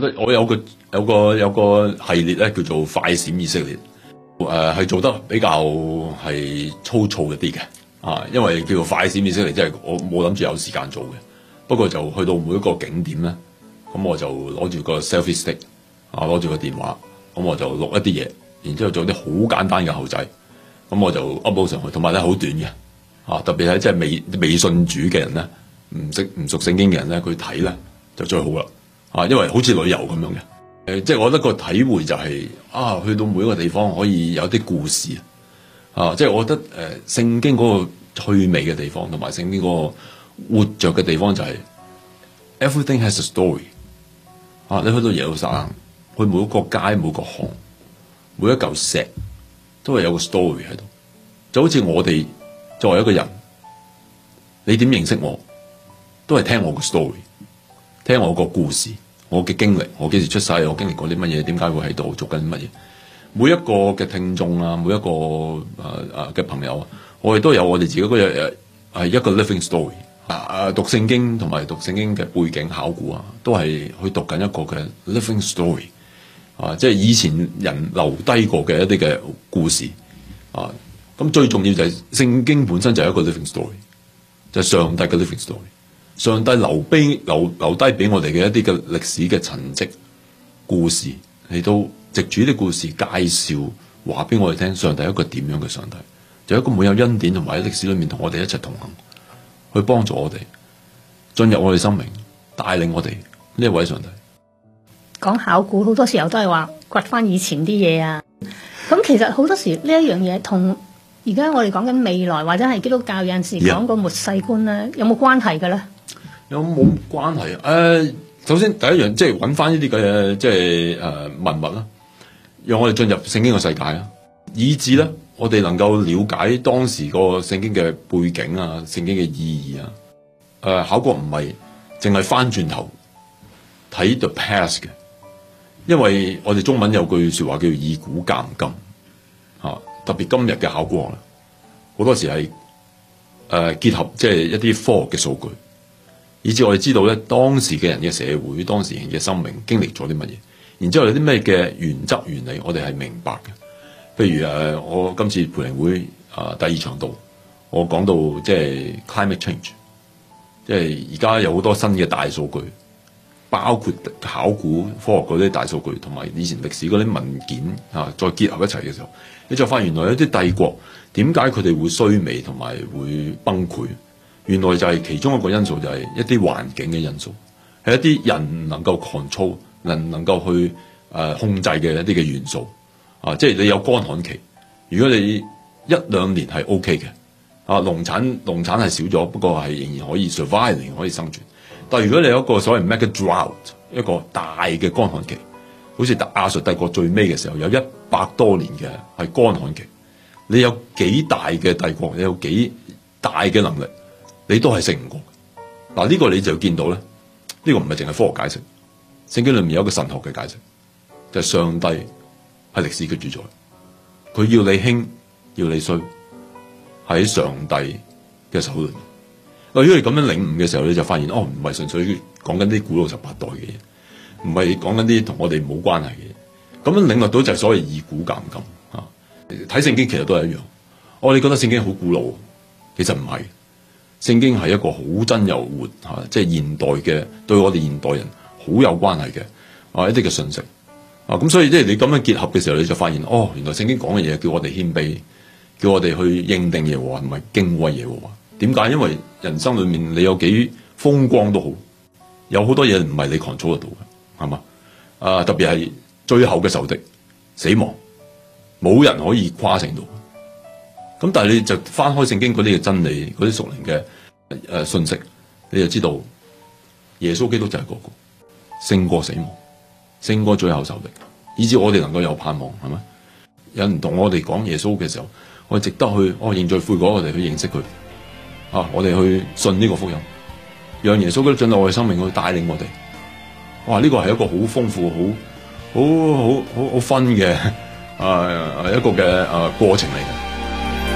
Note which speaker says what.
Speaker 1: 得我有個系列咧，叫做快閃以色列，係做得比較係粗糙一啲嘅因為叫做快閃以色列，即係我冇諗住有時間做嘅。不過就去到每一個景點咧，咁我就攞住個 selfie stick 攞住個電話，咁我就錄一啲嘢，然之後做啲好簡單嘅後製，咁我就 upload 上去，同埋咧好短嘅特別係即係未信主嘅人咧，唔熟聖經嘅人咧，佢睇咧就最好啦因為好似旅遊咁樣嘅即係我覺得個體會就係去到每一個地方可以有啲故事即係我覺得聖經嗰個趣味嘅地方，同埋聖經嗰個活着嘅地方就係 everything has a story 你去到耶路撒冷，去每一個街、每個巷、每一嚿石都係有個 story 喺度，就好似我哋作為一個人，你點認識我，都係聽我個 story， 聽我個故事，我嘅經歷，我幾時出世，我經歷過啲乜嘢，點解會喺度做緊乜嘢。每一個嘅聽眾每一個嘅朋友我哋都有我哋自己嗰日係一個 living story。讀聖經同埋讀聖經嘅背景考古都係去讀緊一個嘅 living story 即係以前人留低過嘅一啲嘅故事咁最重要就係聖經本身就係一個 living story， 就係上帝嘅 living story。上帝留低俾我哋嘅一啲嘅歷史嘅痕跡故事，嚟到藉住啲故事介紹話俾我哋聽，上帝係一個點樣嘅上帝，就係一個滿有恩典同埋喺歷史裏面同我哋一齊同行，去幫助我哋進入我哋生命，帶領我哋呢一位上帝。
Speaker 2: 講考古好多時候都係話掘翻以前啲嘢咁其實好多時呢一樣嘢同而家我哋講緊未來或者係基督教有陣時講個末世觀咧，有冇關係嘅咧？
Speaker 1: 有冇關係首先第一樣即係揾翻呢啲嘅即係文物啦，讓我哋進入聖經嘅世界以至咧我哋能夠了解當時個聖經嘅背景聖經嘅意義考古唔係淨係翻轉頭睇 the past 嘅，因為我哋中文有句說話叫做以古鑑今特別今日嘅考古學好多時係結合即係一啲科學嘅數據，以至我哋知道咧當時嘅人嘅社會，當時人嘅生命經歷咗啲乜嘢，然之後有啲咩嘅原則原理我哋係明白嘅。譬如我今次培靈會第二場度，我講到即係 climate change， 即係而家有好多新嘅大數據，包括考古科學嗰啲大數據，同埋以前歷史嗰啲文件再結合一齊嘅時候，你就發現原來有啲帝國點解佢哋會衰微同埋會崩潰，原來就係其中一個因素就係一啲環境嘅因素，係一啲人能夠 control 能夠去控制嘅一啲嘅元素。即係你有乾旱期，如果你一兩年係 OK 嘅，農產係少咗，不過係仍然可以 survive， 仍然可以生存。但係如果你有一個所謂 mega drought， 一個大嘅乾旱期，好似亞述帝國最尾嘅時候有100多年嘅係乾旱期，你有幾大嘅帝國，你有幾大嘅能力，你都係勝唔過。呢個你就見到咧，呢個唔係淨係科學解釋，聖經裏面有一個神學嘅解釋，就係上帝係歷史嘅主宰，佢要你興要你衰，喺上帝嘅手裏面。如果你咁樣領悟嘅時候，你就發現唔係純粹講緊啲古老18代嘅嘢，唔係講緊啲同我哋冇關係嘅嘢。咁樣領悟到就係所謂以古鑑今。睇聖經其實都係一樣。我哋覺得聖經好古老，其實唔係。聖經係一個好真又活即係現代嘅，對我哋現代人好有關係嘅一啲嘅信息。咁所以即係你咁樣結合嘅時候，你就發現原來聖經講嘅嘢叫我哋謙卑，叫我哋去認定耶和華，唔係敬畏耶和華。點解？因為人生裏面你有幾風光都好，有好多嘢唔係你 control 得到嘅，係嘛？特別係最後嘅仇敵死亡，冇人可以跨勝到。咁但係你就翻開聖經嗰啲嘅真理，嗰啲屬靈嘅信息，你就知道耶穌基督就係嗰個勝過死亡，勝過最後仇敵，以至我哋能夠有盼望，係咪？有人同我哋講耶穌嘅時候，我哋值得去認罪悔改，我哋去認識佢，我哋去信呢個福音，讓耶穌基督進入我哋生命去帶領我哋。哇！呢個係一個好豐富、好 fun 嘅一個嘅過程嚟嘅。